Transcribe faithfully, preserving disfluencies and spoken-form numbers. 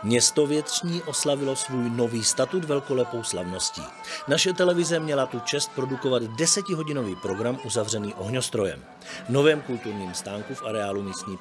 Město Větřní oslavilo svůj nový statut velkolepou slavností. Naše televize měla tu čest produkovat desetihodinový program uzavřený ohňostrojem. V novém kulturním stánku v areálu místní